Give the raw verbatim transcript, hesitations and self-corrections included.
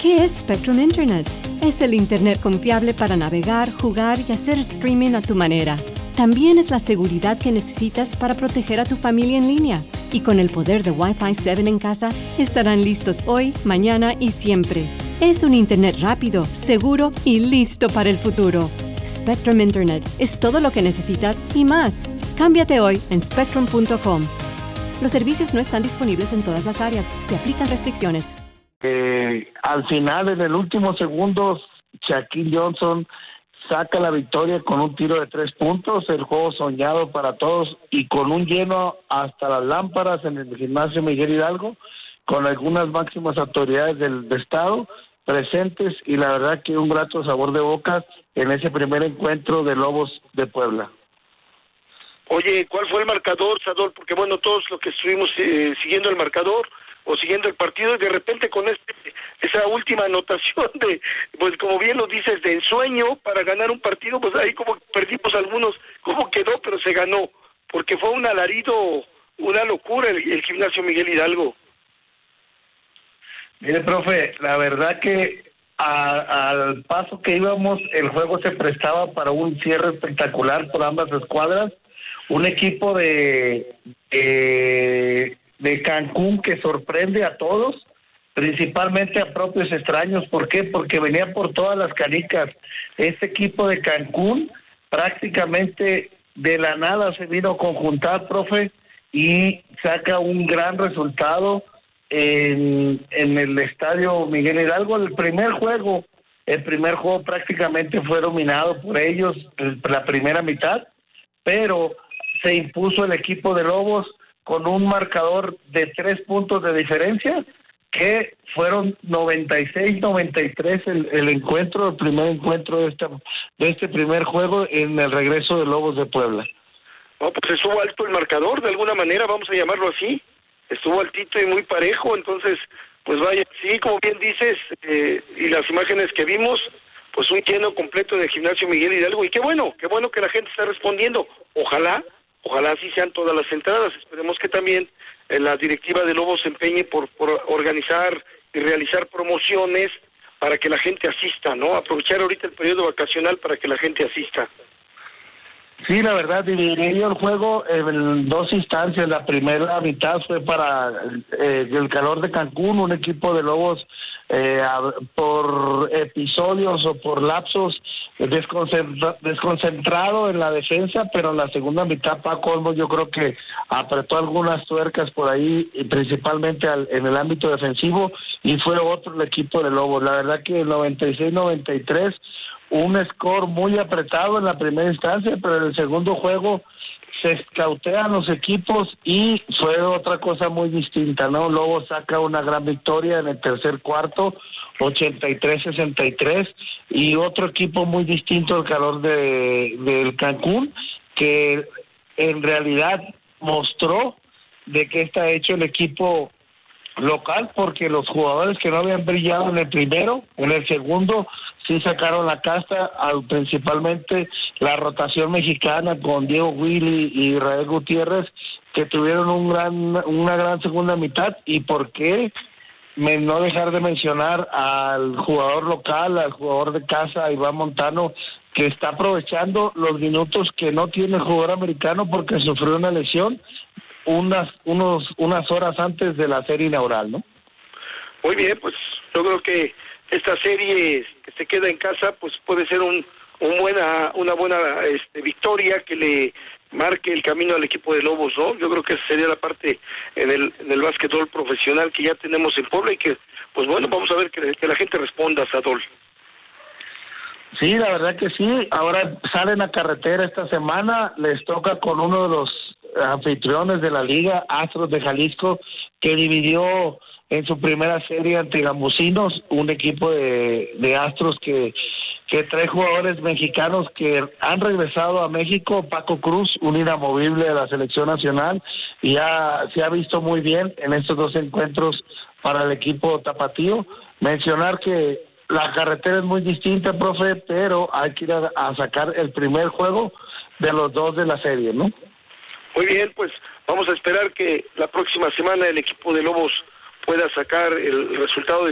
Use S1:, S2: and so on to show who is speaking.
S1: ¿Qué es Spectrum Internet? Es el Internet confiable para navegar, jugar y hacer streaming a tu manera. También es la seguridad que necesitas para proteger a tu familia en línea. Y con el poder de Wi-Fi siete en casa, estarán listos hoy, mañana y siempre. Es un Internet rápido, seguro y listo para el futuro. Spectrum Internet es todo lo que necesitas y más. Cámbiate hoy en spectrum punto com. Los servicios no están disponibles en todas las áreas. Se aplican restricciones.
S2: Eh, al final, en el último segundo, Shaquille Johnson saca la victoria con un tiro de tres puntos, el juego soñado para todos y con un lleno hasta las lámparas en el gimnasio Miguel Hidalgo, con algunas máximas autoridades del de estado presentes y la verdad que un grato sabor de boca en ese primer encuentro de Lobos de Puebla.
S3: Oye, ¿cuál fue el marcador, Sadol? Porque bueno, todos los que estuvimos eh, siguiendo el marcador o siguiendo el partido, y de repente con este esa última anotación de, pues como bien lo dices, de ensueño para ganar un partido, pues ahí como perdimos algunos, cómo quedó, pero se ganó, porque fue un alarido, una locura el, el gimnasio Miguel Hidalgo.
S2: Mire, profe, la verdad que a, al paso que íbamos, el juego se prestaba para un cierre espectacular por ambas escuadras, un equipo de... de de Cancún que sorprende a todos, principalmente a propios extraños. ¿Por qué? Porque venía por todas las canicas. Este equipo de Cancún prácticamente de la nada se vino a conjuntar, profe, y saca un gran resultado en, en el estadio Miguel Hidalgo. El primer juego, el primer juego prácticamente fue dominado por ellos la primera mitad, pero se impuso el equipo de Lobos con un marcador de tres puntos de diferencia, que fueron noventa y seis noventa y tres el, el encuentro, el primer encuentro de, esta, de este primer juego en el regreso de Lobos de Puebla.
S3: No, pues estuvo alto el marcador, de alguna manera, vamos a llamarlo así, estuvo altito y muy parejo, entonces, pues vaya, sí, como bien dices, eh, y las imágenes que vimos, pues un lleno completo de gimnasio Miguel Hidalgo, y qué bueno, qué bueno que la gente está respondiendo, ojalá, Ojalá así sean todas las entradas. Esperemos que también eh, la directiva de Lobos se empeñe por, por organizar y realizar promociones para que la gente asista, ¿no? Aprovechar ahorita el periodo vacacional para que la gente asista.
S2: Sí, la verdad, dividiría el juego en dos instancias. La primera mitad fue para eh, el calor de Cancún, un equipo de Lobos eh, por episodios o por lapsos desconcentra- desconcentrado en la defensa, pero en la segunda mitad Paco Olmos yo creo que apretó algunas tuercas por ahí, y principalmente al, en el ámbito defensivo, y fue otro el equipo de Lobos. La verdad que el noventa y seis noventa y tres, un score muy apretado en la primera instancia, pero en el segundo juego se escautean los equipos y fue otra cosa muy distinta, ¿no? Lobos saca una gran victoria en el tercer cuarto, ochenta y tres sesenta y tres, y otro equipo muy distinto al calor de del Cancún, que en realidad mostró de qué está hecho el equipo local, porque los jugadores que no habían brillado en el primero, en el segundo sí sacaron la casta, al, principalmente la rotación mexicana con Diego Willy y Israel Gutiérrez, que tuvieron un gran una gran segunda mitad. Y por qué me, no dejar de mencionar al jugador local, al jugador de casa, Iván Montano, que está aprovechando los minutos que no tiene el jugador americano porque sufrió una lesión unas unos unas horas antes de la serie inaugural, ¿no?
S3: Muy bien, pues yo creo que esta serie que se queda en casa, pues puede ser un, un buena una buena este, victoria que le marque el camino al equipo de Lobos, ¿no? Yo creo que esa sería la parte en el en el básquetbol profesional que ya tenemos en Puebla y que, pues bueno, vamos a ver que, que la gente responda, Sadol.
S2: Sí, la verdad que sí. Ahora salen a carretera esta semana, les toca con uno de los anfitriones de la liga, Astros de Jalisco, que dividió en su primera serie ante Gambusinos, un equipo de, de Astros que, que trae jugadores mexicanos que han regresado a México. Paco Cruz, un inamovible de la selección nacional, y ya se ha visto muy bien en estos dos encuentros para el equipo tapatío. Mencionar que la carretera es muy distinta, profe, pero hay que ir a, a sacar el primer juego de los dos de la serie, ¿no?
S3: Muy bien, pues vamos a esperar que la próxima semana el equipo de Lobos pueda sacar el resultado de